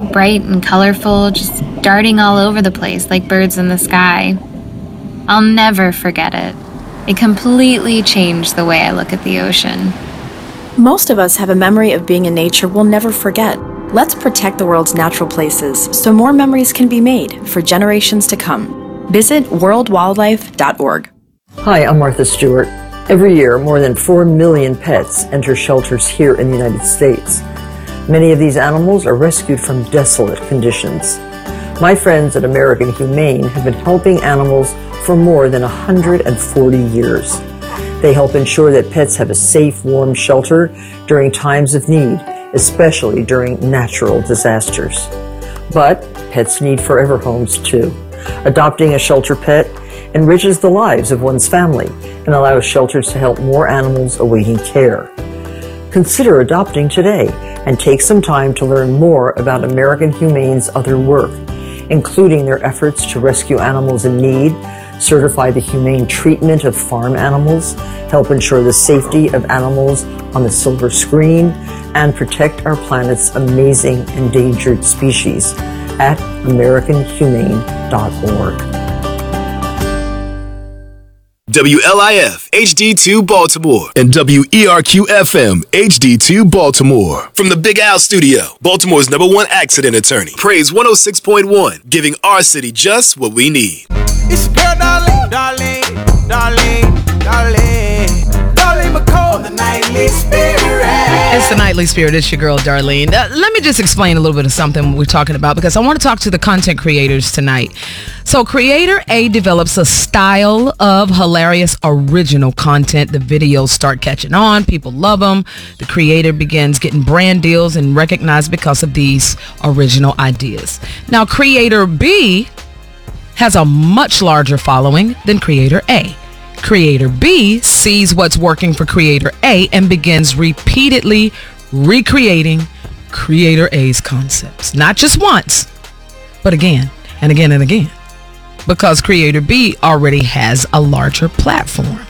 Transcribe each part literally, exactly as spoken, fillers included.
bright and colorful, just darting all over the place like birds in the sky. I'll never forget it. It completely changed the way I look at the ocean. Most of us have a memory of being in nature we'll never forget. Let's protect the world's natural places so more memories can be made for generations to come. Visit world wildlife dot org. Hi, I'm Martha Stewart. Every year, more than four million pets enter shelters here in the United States. Many of these animals are rescued from desolate conditions. My friends at American Humane have been helping animals for more than one hundred forty years. They help ensure that pets have a safe, warm shelter during times of need, especially during natural disasters. But pets need forever homes too. Adopting a shelter pet enriches the lives of one's family and allows shelters to help more animals awaiting care. Consider adopting today and take some time to learn more about American Humane's other work, including their efforts to rescue animals in need, certify the humane treatment of farm animals, help ensure the safety of animals on the silver screen, and protect our planet's amazing endangered species at american humane dot org. W L I F H D two Baltimore and W E R Q F M H D two Baltimore. From the Big Al Studio, Baltimore's number one accident attorney. Praise one oh six point one, giving our city just what we need. It's your girl, Darlene, Darlene, Darlene, Darlene, Darlene McCall on the Nightly Spirit. It's the Nightly Spirit. It's your girl, Darlene. Uh, let me just explain a little bit of something we're talking about, because I want to talk to the content creators tonight. So Creator A develops a style of hilarious original content. The videos start catching on. People love them. The creator begins getting brand deals and recognized because of these original ideas. Now, Creator B has a much larger following than Creator A. Creator B sees what's working for Creator A and begins repeatedly recreating Creator A's concepts. Not just once, but again and again and again. Because Creator B already has a larger platform.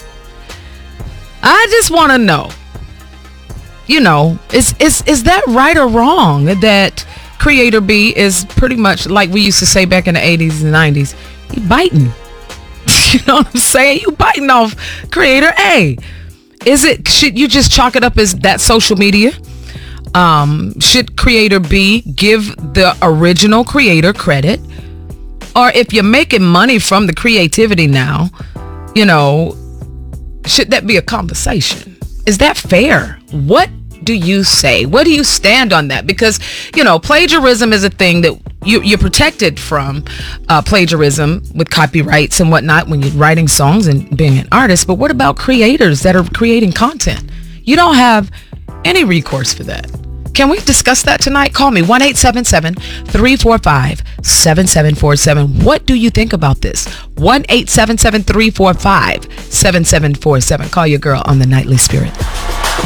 I just want to know, you know, is, is, is that right or wrong that Creator B is pretty much like we used to say back in the eighties and nineties, you biting. You know what I'm saying? You biting off Creator A. Is it, should you just chalk it up as that social media? Um, should Creator B give the original creator credit? Or if you're making money from the creativity now, you know, should that be a conversation? Is that fair? What do you say? What do you stand on that? Because, you know, plagiarism is a thing that you, you're protected from uh, plagiarism with copyrights and whatnot when you're writing songs and being an artist. But what about creators that are creating content? You don't have any recourse for that. Can we discuss that tonight? Call me one eight seven seven, three four five, seven seven four seven. What do you think about this? one eight seven seven, three four five, seven seven four seven. Call your girl on the Nightly Spirit.